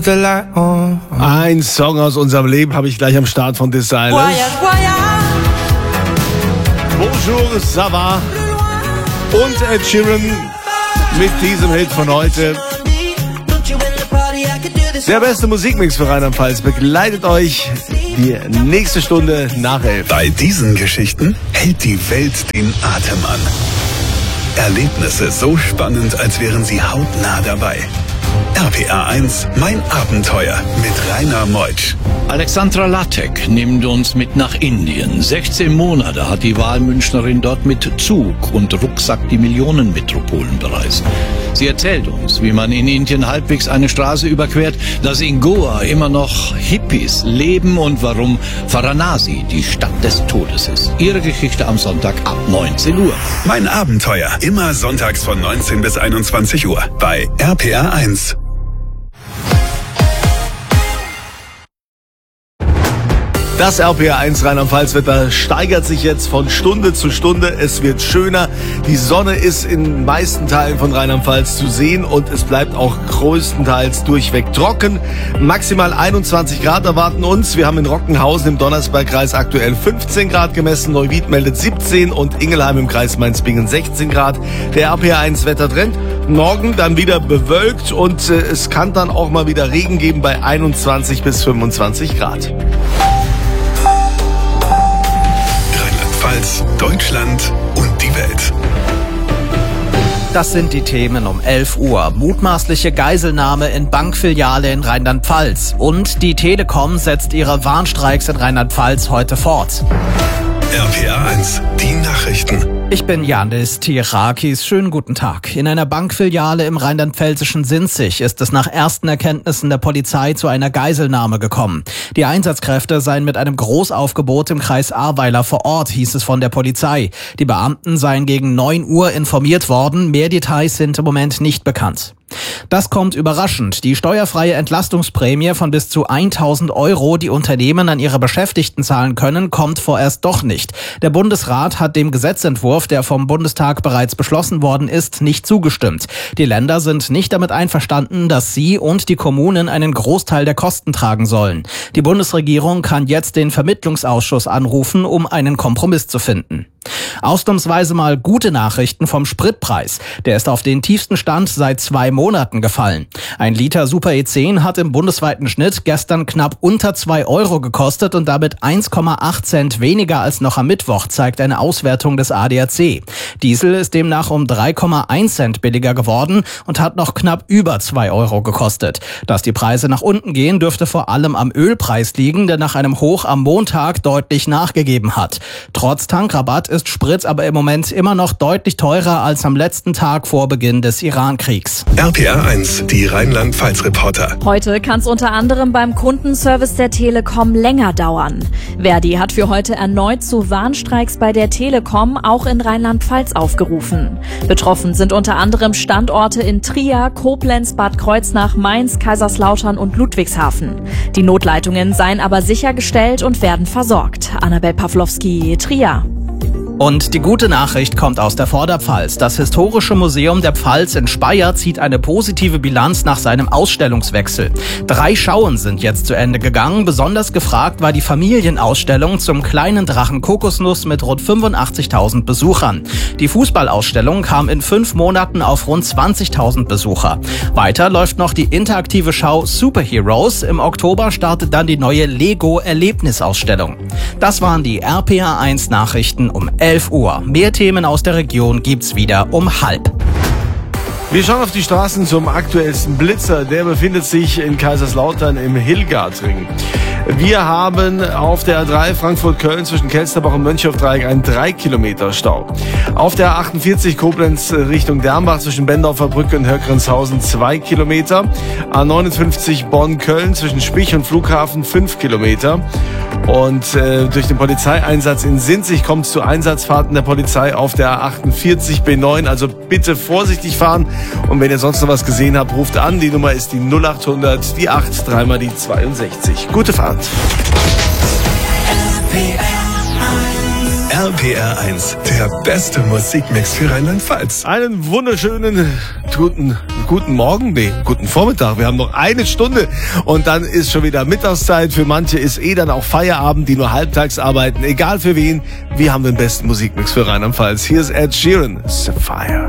Ein Song aus unserem Leben habe ich gleich am Start von The Silence. Bonjour, ça va? Und Ed Sheeran mit diesem Hit von heute. Der beste Musikmix für Rheinland-Pfalz begleitet euch die nächste Stunde nach 11. Bei diesen Geschichten hält die Welt den Atem an. Erlebnisse so spannend, als wären sie hautnah dabei. RPA 1, mein Abenteuer mit Rainer Meutsch. Alexandra Lattek nimmt uns mit nach Indien. 16 Monate hat die Wahlmünchnerin dort mit Zug und Rucksack die Millionenmetropolen bereist. Sie erzählt uns, wie man in Indien halbwegs eine Straße überquert, dass in Goa immer noch Hippies leben und warum Varanasi die Stadt des Todes ist. Ihre Geschichte am Sonntag ab 19 Uhr. Mein Abenteuer, immer sonntags von 19 bis 21 Uhr bei RPA 1. Das RPA 1 Rheinland-Pfalz-Wetter steigert sich jetzt von Stunde zu Stunde. Es wird schöner. Die Sonne ist in den meisten Teilen von Rheinland-Pfalz zu sehen und es bleibt auch größtenteils durchweg trocken. Maximal 21 Grad erwarten uns. Wir haben in Rockenhausen im Donnersbergkreis aktuell 15 Grad gemessen. Neuwied meldet 17 und Ingelheim im Kreis Mainz-Bingen 16 Grad. Der RPA 1 Wettertrend. Morgen dann wieder bewölkt und es kann dann auch mal wieder Regen geben bei 21 bis 25 Grad. Deutschland und die Welt. Das sind die Themen um 11 Uhr. Mutmaßliche Geiselnahme in Bankfiliale in Rheinland-Pfalz. Und die Telekom setzt ihre Warnstreiks in Rheinland-Pfalz heute fort. RPA 1, die Nachrichten. Ich bin Janis Tirakis. Schönen guten Tag. In einer Bankfiliale im rheinland-pfälzischen Sinzig ist es nach ersten Erkenntnissen der Polizei zu einer Geiselnahme gekommen. Die Einsatzkräfte seien mit einem Großaufgebot im Kreis Ahrweiler vor Ort, hieß es von der Polizei. Die Beamten seien gegen 9 Uhr informiert worden. Mehr Details sind im Moment nicht bekannt. Das kommt überraschend. Die steuerfreie Entlastungsprämie von bis zu 1.000 Euro, die Unternehmen an ihre Beschäftigten zahlen können, kommt vorerst doch nicht. Der Bundesrat hat dem Gesetzentwurf, der vom Bundestag bereits beschlossen worden ist, nicht zugestimmt. Die Länder sind nicht damit einverstanden, dass sie und die Kommunen einen Großteil der Kosten tragen sollen. Die Bundesregierung kann jetzt den Vermittlungsausschuss anrufen, um einen Kompromiss zu finden. Ausnahmsweise mal gute Nachrichten vom Spritpreis. Der ist auf den tiefsten Stand seit 2 Monaten gefallen. Ein Liter Super E10 hat im bundesweiten Schnitt gestern knapp unter 2 Euro gekostet und damit 1,8 Cent weniger als noch am Mittwoch, zeigt eine Auswertung des ADAC. Diesel ist demnach um 3,1 Cent billiger geworden und hat noch knapp über 2 Euro gekostet. Dass die Preise nach unten gehen, dürfte vor allem am Ölpreis liegen, der nach einem Hoch am Montag deutlich nachgegeben hat. Trotz Tankrabatt ist Sprit aber im Moment immer noch deutlich teurer als am letzten Tag vor Beginn des Iran-Kriegs. RPA 1, die Rheinland-Pfalz-Reporter. Heute kann es unter anderem beim Kundenservice der Telekom länger dauern. Verdi hat für heute erneut zu Warnstreiks bei der Telekom auch in Rheinland-Pfalz aufgerufen. Betroffen sind unter anderem Standorte in Trier, Koblenz, Bad Kreuznach, Mainz, Kaiserslautern und Ludwigshafen. Die Notleitungen seien aber sichergestellt und werden versorgt. Annabel Pawlowski, Trier. Und die gute Nachricht kommt aus der Vorderpfalz. Das Historische Museum der Pfalz in Speyer zieht eine positive Bilanz nach seinem Ausstellungswechsel. 3 Schauen sind jetzt zu Ende gegangen. Besonders gefragt war die Familienausstellung zum kleinen Drachen Kokosnuss mit rund 85.000 Besuchern. Die Fußballausstellung kam in 5 Monaten auf rund 20.000 Besucher. Weiter läuft noch die interaktive Schau Superheroes. Im Oktober startet dann die neue Lego-Erlebnisausstellung. Das waren die RPA 1 Nachrichten um 11 Uhr. Mehr Themen aus der Region gibt's wieder um 12:30. Wir schauen auf die Straßen zum aktuellsten Blitzer. Der befindet sich in Kaiserslautern im Hillgartring. Wir haben auf der A3 Frankfurt-Köln zwischen Kelsterbach und Mönchhoff-Dreieck einen 3 Kilometer Stau. Auf der A48 Koblenz Richtung Dernbach zwischen Bendorfer Brücke und Höckrenshausen 2 Kilometer. A59 Bonn-Köln zwischen Spich und Flughafen 5 Kilometer. Und durch den Polizeieinsatz in Sinzig kommt es zu Einsatzfahrten der Polizei auf der A48 B9. Also bitte vorsichtig fahren. Und wenn ihr sonst noch was gesehen habt, ruft an. Die Nummer ist die 0800, die 8, dreimal die 62. Gute Fahrt. RPR 1, der beste Musikmix für Rheinland-Pfalz. Einen wunderschönen guten Morgen, guten Vormittag. Wir haben noch eine Stunde und dann ist schon wieder Mittagszeit. Für manche ist dann auch Feierabend, die nur halbtags arbeiten. Egal für wen, wir haben den besten Musikmix für Rheinland-Pfalz. Hier ist Ed Sheeran, Sapphire.